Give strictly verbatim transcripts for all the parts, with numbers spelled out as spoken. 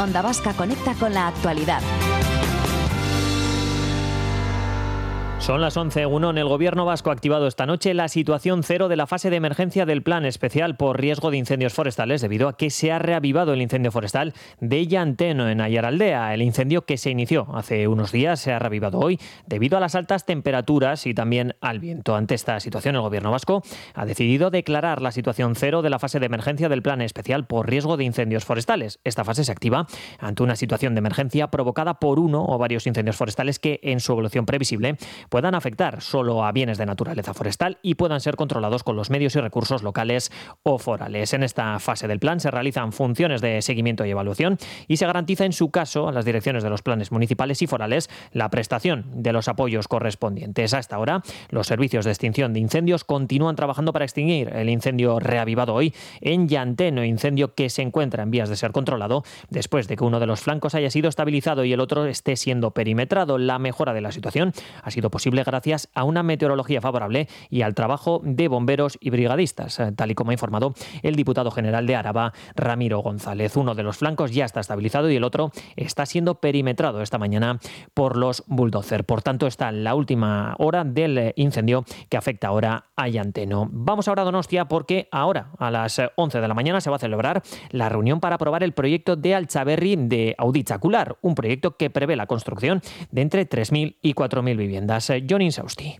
Onda Vasca conecta con la actualidad. Son las once. Unón, el Gobierno vasco ha activado esta noche la situación cero de la fase de emergencia del Plan Especial por riesgo de incendios forestales debido a que se ha reavivado el incendio forestal de Llanteno en Aiaraldea. El incendio que se inició hace unos días se ha reavivado hoy debido a las altas temperaturas y también al viento. Ante esta situación, el Gobierno vasco ha decidido declarar la situación cero de la fase de emergencia del Plan Especial por riesgo de incendios forestales. Esta fase se activa ante una situación de emergencia provocada por uno o varios incendios forestales que, en su evolución previsible, puedan afectar solo a bienes de naturaleza forestal y puedan ser controlados con los medios y recursos locales o forales. En esta fase del plan se realizan funciones de seguimiento y evaluación y se garantiza en su caso a las direcciones de los planes municipales y forales la prestación de los apoyos correspondientes. Hasta ahora, los servicios de extinción de incendios continúan trabajando para extinguir el incendio reavivado hoy en Llanteno, incendio que se encuentra en vías de ser controlado después de que uno de los flancos haya sido estabilizado y el otro esté siendo perimetrado. La mejora de la situación ha sido posible gracias a una meteorología favorable y al trabajo de bomberos y brigadistas, tal y como ha informado el diputado general de Araba, Ramiro González. Uno de los flancos ya está estabilizado y el otro está siendo perimetrado esta mañana por los bulldozer. Por tanto, está la última hora del incendio que afecta ahora a Llanteno. Vamos ahora a Donostia porque ahora a las once de la mañana se va a celebrar la reunión para aprobar el proyecto de Altsaberri de Auditzacular, un proyecto que prevé la construcción de entre tres mil y cuatro mil viviendas. Jon Insausti.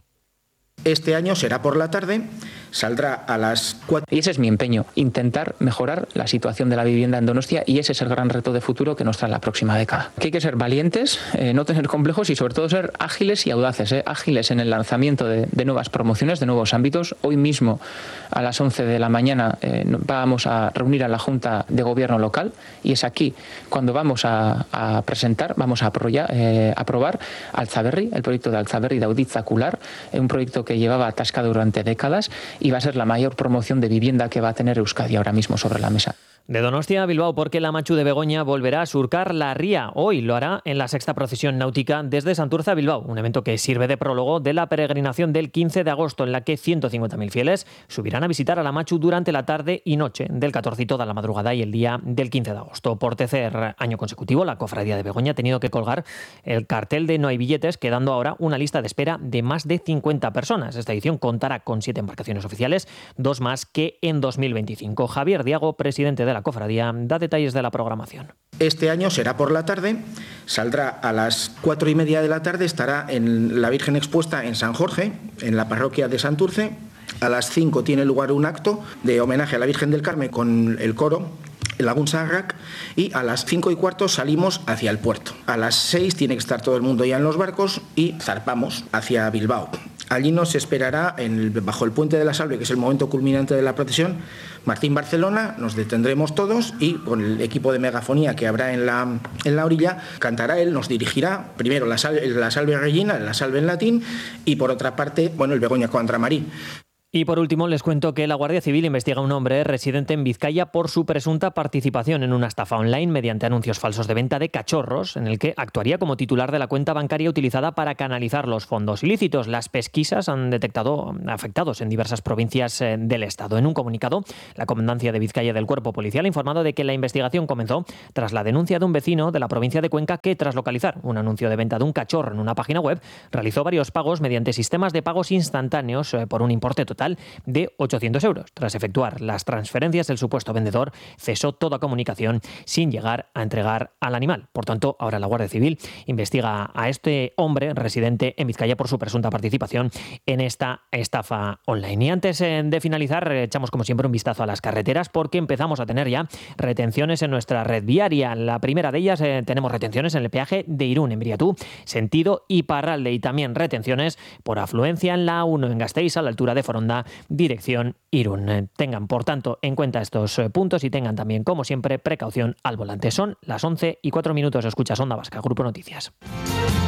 Este año será por la tarde, saldrá a las cuatro. Y ese es mi empeño, intentar mejorar la situación de la vivienda en Donostia, y ese es el gran reto de futuro que nos trae la próxima década. Que hay que ser valientes, eh, no tener complejos y sobre todo ser ágiles y audaces, eh, ágiles en el lanzamiento de, de nuevas promociones, de nuevos ámbitos. Hoy mismo a las once de la mañana eh, vamos a reunir a la Junta de Gobierno local y es aquí cuando vamos a, a presentar, vamos a aprobar, eh, aprobar Altsaberri, el proyecto de Altsaberri de Auditzacular, eh, un proyecto que llevaba atascado durante décadas y va a ser la mayor promoción de vivienda que va a tener Euskadi ahora mismo sobre la mesa. De Donostia a Bilbao, porque la Machu de Begoña volverá a surcar la ría. Hoy lo hará en la sexta procesión náutica desde Santurce a Bilbao, un evento que sirve de prólogo de la peregrinación del quince de agosto, en la que ciento cincuenta mil fieles subirán a visitar a la Machu durante la tarde y noche del catorce y toda la madrugada y el día del quince de agosto. Por tercer año consecutivo, la Cofradía de Begoña ha tenido que colgar el cartel de no hay billetes, quedando ahora una lista de espera de más de cincuenta personas. Esta edición contará con siete embarcaciones oficiales, dos más que en dos mil veinticinco. Javier Diago, presidente de la cofradía, da detalles de la programación. Este año será por la tarde, saldrá a las cuatro y media de la tarde, estará en la Virgen expuesta en San Jorge, en la parroquia de Santurce. A las cinco tiene lugar un acto de homenaje a la Virgen del Carmen con el coro, el Lagun Sarrak, y a las cinco y cuarto salimos hacia el puerto. A las seis tiene que estar todo el mundo ya en los barcos y zarpamos hacia Bilbao. Allí nos esperará en el, bajo el puente de la Salve, que es el momento culminante de la procesión, Martín Barcelona. Nos detendremos todos y con el equipo de megafonía que habrá en la, en la orilla, cantará él, nos dirigirá primero la salve, la salve Regina, la salve en latín, y por otra parte, bueno, el Begoña contra Marí. Y por último les cuento que la Guardia Civil investiga a un hombre residente en Vizcaya por su presunta participación en una estafa online mediante anuncios falsos de venta de cachorros, en el que actuaría como titular de la cuenta bancaria utilizada para canalizar los fondos ilícitos. Las pesquisas han detectado afectados en diversas provincias del Estado. En un comunicado, la Comandancia de Vizcaya del Cuerpo Policial ha informado de que la investigación comenzó tras la denuncia de un vecino de la provincia de Cuenca que, tras localizar un anuncio de venta de un cachorro en una página web, realizó varios pagos mediante sistemas de pagos instantáneos por un importe total de ochocientos euros. Tras efectuar las transferencias, el supuesto vendedor cesó toda comunicación sin llegar a entregar al animal. Por tanto, ahora la Guardia Civil investiga a este hombre residente en Vizcaya por su presunta participación en esta estafa online. Y antes de finalizar, echamos como siempre un vistazo a las carreteras porque empezamos a tener ya retenciones en nuestra red viaria. La primera de ellas, eh, tenemos retenciones en el peaje de Irún, en Briatú, sentido Iparralde, y también retenciones por afluencia en la A uno en Gasteiz, a la altura de Foronda, dirección Irún. Tengan, por tanto, en cuenta estos puntos y tengan también, como siempre, precaución al volante. Son las once y cuatro minutos. Escuchas Onda Vasca, Grupo Noticias.